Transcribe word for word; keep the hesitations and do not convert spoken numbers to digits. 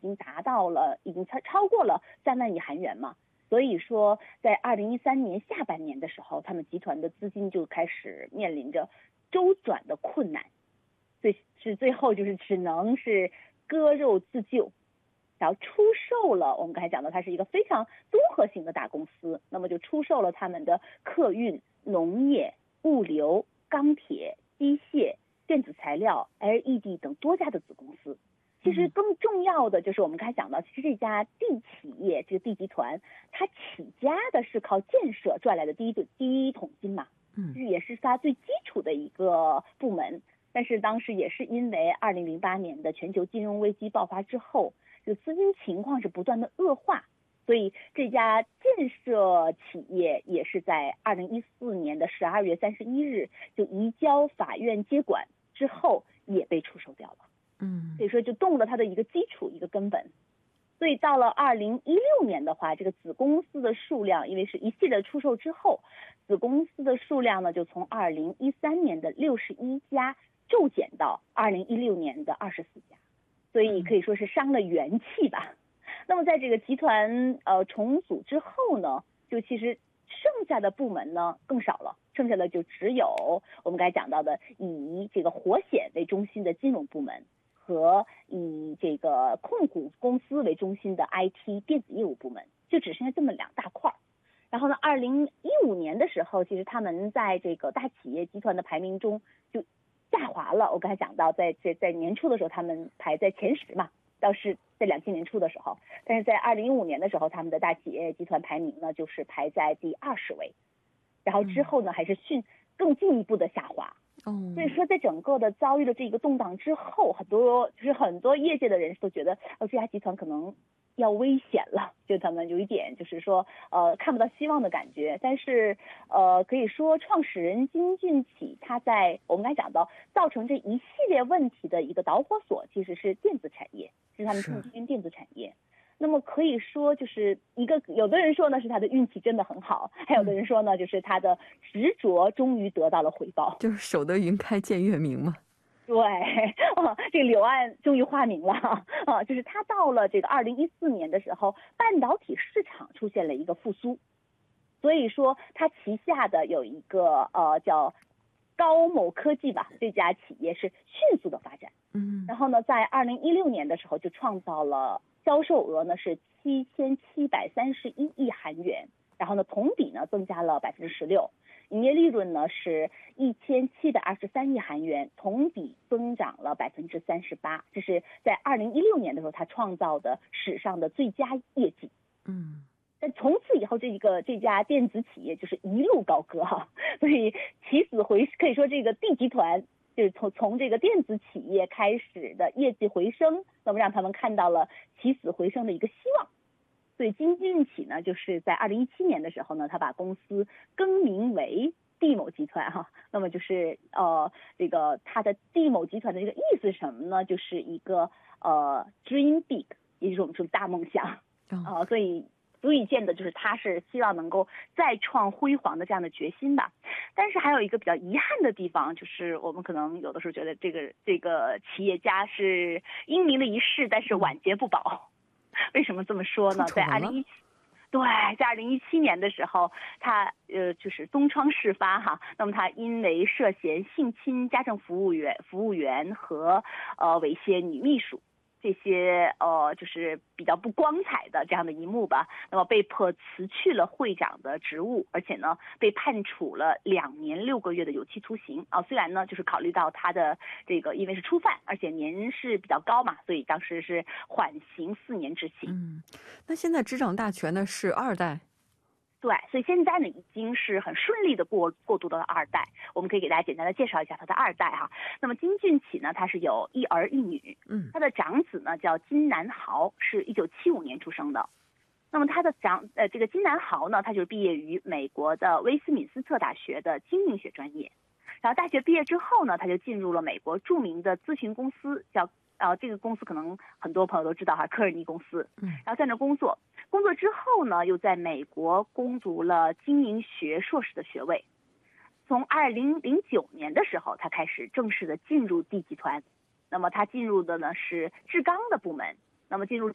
经达到了，已经超超过了三万亿韩元嘛。所以说，在二零一三年下半年的时候，他们集团的资金就开始面临着周转的困难，所以是最后就是只能是割肉自救。然后出售了，我们刚才讲到它是一个非常综合型的大公司，那么就出售了他们的客运、农业、物流、钢铁、机械、电子材料、L E D 等多家的子公司。其实更重要的就是我们刚才讲到，其实这家地企业，这个地集团，它起家的是靠建设赚来的第一第一桶金嘛， 嗯， 也是它最基础的一个部门。但是当时也是因为二零零八年的全球金融危机爆发之后，这个资金情况是不断的恶化，所以这家建设企业也是在二零一四年的十二月三十一日就移交法院接管之后也被出售掉了。 嗯， 所以说就动了它的一个基础一个根本。所以到了二零一六年的话，这个子公司的数量，因为是一系列出售之后，子公司的数量呢就从二零一三年的六十一家骤减到二零一六年的二十四家，所以可以说是伤了元气吧。那么在这个集团呃重组之后呢，就其实剩下的部门呢更少了，剩下的就只有我们刚才讲到的以这个活险为中心的金融部门和以这个控股公司为中心的 I T 电子业务部门，就只剩下这么两大块。然后呢，二零一五年的时候，其实他们在这个大企业集团的排名中就下滑了。我刚才讲到在，在在年初的时候，他们排在前十嘛，倒是在两千年初的时候，但是在二零一五年的时候，他们的大企业集团排名呢，就是排在第二十位，然后之后呢，还是迅更进一步的下滑。 哦， 所以说，在整个的遭遇了这个动荡之后，很多就是很多业界的人士都觉得，哦，这家集团可能要危险了，就他们有一点就是说，呃，看不到希望的感觉。但是，呃，可以说创始人金俊起他在我们刚才讲到造成这一系列问题的一个导火索，其实是电子产业，是他们进军电子产业。那么可以说，就是一个有的人说呢是他的运气真的很好，还有的人说呢就是他的执着终于得到了回报， 就是守得云开见月明嘛。 对，啊，这个柳暗终于花明了啊！就是他到了这个二零一四年的时候，半导体市场出现了一个复苏，所以说他旗下的有一个呃叫高某科技吧，这家企业是迅速的发展。 嗯， 然后呢，在二零一六年的时候就创造了销售额呢是七千七百三十一亿韩元，然后呢同比呢增加了百分之十六。营业利润呢是一千七百二十三亿韩元，同比增长了百分之三十八，这是在二零一六年的时候他创造的史上的最佳业绩。 嗯， 但从此以后，这个这家电子企业就是一路高歌哈，所以起死回可以说这个地集团就是从从这个电子企业开始的业绩回升，那么让他们看到了起死回生的一个希望。所以金俊起呢，就是在二零一七年的时候呢，他把公司更名为地某集团哈。那么就是呃，这个他的地某集团的这个意思是什么呢？就是一个呃 dream big， 也就是我们说大梦想啊、 哦呃，所以足以见的就是他是希望能够再创辉煌的这样的决心吧。但是还有一个比较遗憾的地方，就是我们可能有的时候觉得这个这个企业家是英明的一世，但是晚节不保。为什么这么说呢？在二零一七，对，在二零一七年的时候，他呃就是东窗事发哈。那么他因为涉嫌性侵家政服务员、服务员和呃猥亵女秘书这些呃就是比较不光彩的这样的一幕吧，那么被迫辞去了会长的职务，而且呢被判处了两年六个月的有期徒刑啊。虽然呢就是考虑到他的这个因为是初犯，而且年事比较高嘛，所以当时是缓刑四年执行。 嗯，那现在执掌大权的是二代。 对，所以现在呢已经是很顺利的过过渡到了二代。我们可以给大家简单的介绍一下他的二代哈。那么金俊起呢，他是有一儿一女， 嗯， 他的长子呢叫金南豪，是一九七五年出生的。那么他的长呃这个金南豪呢，他就是毕业于美国的威斯敏斯特大学的经营学专业。然后大学毕业之后呢，他就进入了美国著名的咨询公司，叫呃这个公司可能很多朋友都知道哈，科尔尼公司。 嗯， 然后在那工作。工作之后呢，又在美国攻读了经营学硕士的学位。从二零零九年的时候，他开始正式的进入地集团。那么他进入的呢是制钢的部门。那么进入